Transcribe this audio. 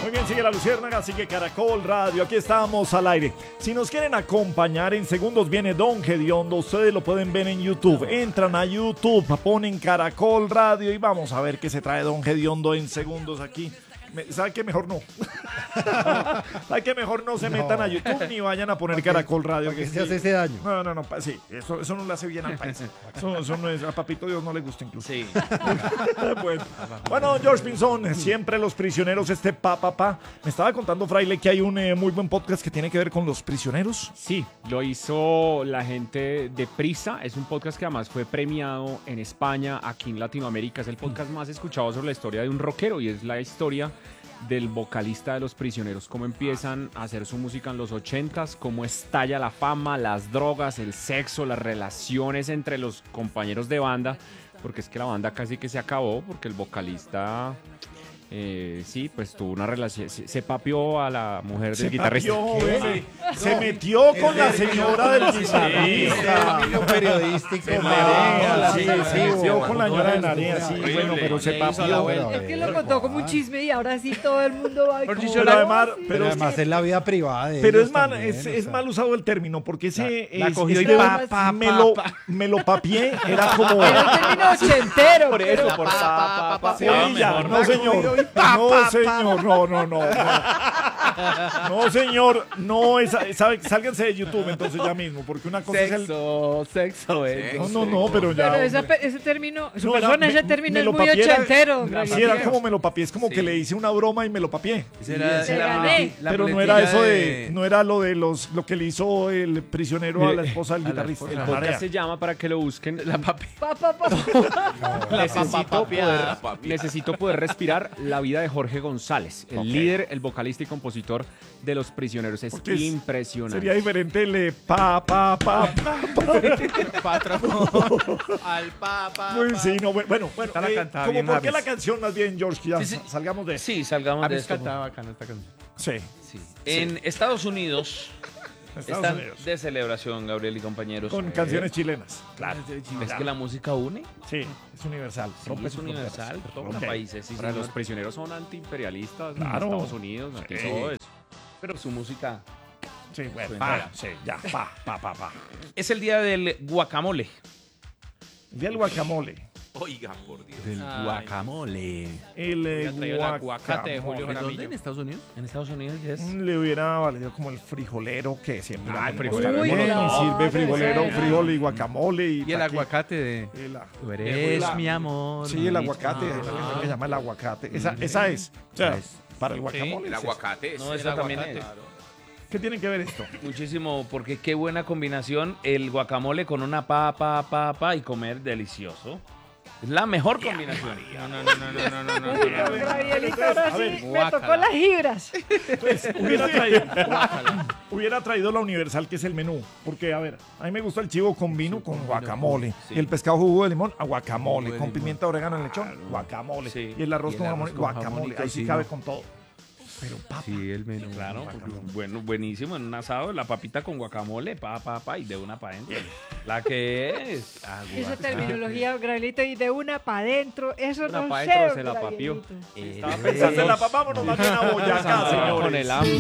Muy bien, sigue La Luciérnaga, sigue Caracol Radio, aquí estamos al aire. Si nos quieren acompañar, en segundos viene Don Gediondo, ustedes lo pueden ver en YouTube. Entran a YouTube, ponen Caracol Radio y vamos a ver qué se trae Don Gediondo en segundos aquí. ¿Sabe qué? Mejor no. ¿Sabe qué? Mejor no se metan a YouTube ni vayan a poner Caracol Radio. Que Que se hace ese daño. No, sí, eso no le hace bien al país. Eso no es, a Papito Dios no le gusta incluso. Sí. Bueno, George Pinzón, siempre los prisioneros, Me estaba contando, Fraile, que hay un muy buen podcast que tiene que ver con los prisioneros. Sí, lo hizo la gente de Prisa. Es un podcast que además fue premiado en España, aquí en Latinoamérica. Es el podcast más escuchado sobre la historia de un rockero y es la historia del vocalista de Los Prisioneros, cómo empiezan a hacer su música en los 80s, cómo estalla la fama, las drogas, el sexo, las relaciones entre los compañeros de banda, porque es que la banda casi que se acabó, porque el vocalista... sí, pues tuvo una relación, se papió a la mujer del guitarrista. Se metió con la señora del guitarrista. Periodístico. Se metió con la señora de Narea, sí, bueno, pero se papió. Es que lo contó como un chisme y ahora sí todo el mundo va a... Pero además es la vida privada de pero ellos es mal, también, es mal usado el término, porque ese la cogió y me lo papié, era como... Era el término ochentero. Por eso, por Sí, ya, no señor, no señor, no. No señor, no, sálganse de YouTube entonces ya mismo, porque una cosa es el... Sexo. No, pero ya... Pero ese término, No, ese término es lo muy papié, ochentero. Sí, era como me lo papié, es como que le hice una broma y me lo papié. gané. Pero no era eso no era lo de lo que le hizo el prisionero a la esposa del guitarrista. El podcast se llama, para que lo busquen, La Papi. Necesito poder respirar la vida de Jorge González, el líder, el vocalista y compositor de Los Prisioneros. Es Porque impresionante. Sería diferente el Al papa. Pues sí, no, bueno, Esta la cantaba como bien ¿por qué James. la canción más bien, George? Que ya Sí. salgamos de eso. Sí, salgamos de esto. bacana esta canción. Sí, Sí. En Estados Unidos Estados están Unidos. de celebración, Gabriel y compañeros. Con canciones chilenas. Claro. ¿Es que la música une? Sí, es universal. Sí, rompe es sus universal, fronteras. toca Ok. países. Sí, Para señor. los prisioneros son antiimperialistas, Claro. Estados Unidos, ante Sí. todo eso. Pero su música Sí, bueno, Suena. sí, ya, pa. es el día del guacamole. El día del guacamole. Oiga, por Dios. Del Ay. guacamole. El el aguacate de Julio guacamole. Jaramillo. ¿En Estados Unidos? En Estados Unidos ya es. Le hubiera valido como el frijolero que siempre. Ah, el ponemos frijolero. acá. Uy, Y no, sirve frijolero, ese. frijol y guacamole. Y Y el taquín. aguacate de... El a- Tú eres mi amor. Sí, el aguacate. Hay una canción que se llama el aguacate. Esa es. O sea, para el guacamole. El sí. aguacate. No, es esa el también aguacate. es. ¿Qué tiene que ver esto? Muchísimo, porque qué buena combinación el guacamole con una papa y comer delicioso. Es la mejor combinación. No. Gabrielito, ahora A ver, sí me tocó las gibras. Entonces, hubiera traído la universal, que es el menú. Porque, a ver, a mí me gusta el chivo con vino con guacamole. Sí. Y el pescado jugo de limón, a guacamole. Jugo de Con limón. pimienta, orégano en lechón, guacamole. Sí. Y el arroz Y el con arroz jamón, con guacamole. jamón y Ahí sí tocino. cabe con todo. Pero papa. Sí, el menú. Claro, bueno, buenísimo en un asado, la papita con guacamole, y de una para adentro. La que es. Esa terminología, Gabrielito, y de una para adentro, eso Una no pa' sé, dentro se la papió. Gabrielito. Estaba pensando en la papa, vámonos más bien a Boyacá, Con señores. el hambre.